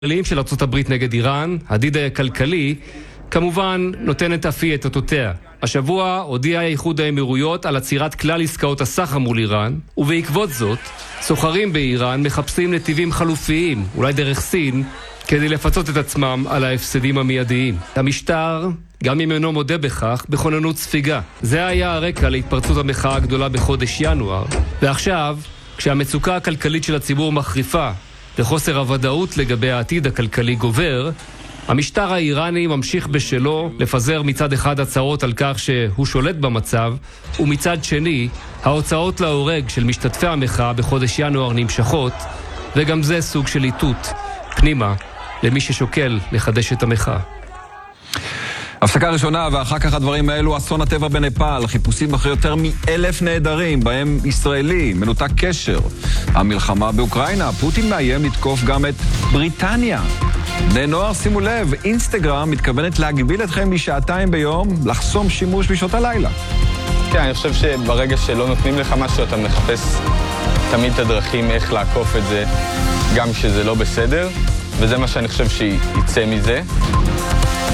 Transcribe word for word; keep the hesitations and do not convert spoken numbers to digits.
של ארצות הברית נגד איראן, הדיד הכלכלי, כמובן נותנת אפי את אותותיה. השבוע הודיע האיחוד האמירויות על עצירת כלל עסקאות הסחר מול איראן, ובעקבות זאת, סוחרים באיראן מחפשים נתיבים חלופיים, אולי דרך סין, כדי לפצות את עצמם על ההפסדים המיידיים. המשטר, גם אם אינו מודה בכך, בכוננות ספיגה. זה היה הרקע להתפרצות המחאה הגדולה בחודש ינואר, ועכשיו, כשהמצוקה הכלכלית של הציבור מחריפה, וחוסר הוודאות לגבי העתיד הכלכלי גובר, המשטר האיראני ממשיך בשלו לפזר מצד אחד הצהרות על כך שהוא שולט במצב, ומצד שני, ההוצאות להורג של משתתפי המחאה בחודש ינואר נמשכות, וגם זה סוג של איתות פנימה למי ששוקל לחדש את המחאה. הפסקה ראשונה, ואחר כך הדברים האלו, אסון הטבע בנפאל, חיפושים אחרי יותר מאלף נעדרים, בהם ישראלי, מנותק קשר. המלחמה באוקראינה, פוטין מאיים לתקוף גם את בריטניה. בני נוער, שימו לב, אינסטגרם מתכוונת להגביל אתכם לשעתיים ביום, לחסום שימוש בשעות הלילה. כן, אני חושב שברגע שלא נותנים לך משהו, אתה מחפש תמיד את הדרכים איך לעקוף את זה, גם כשזה לא בסדר, וזה מה שאני חושב שיצא מזה.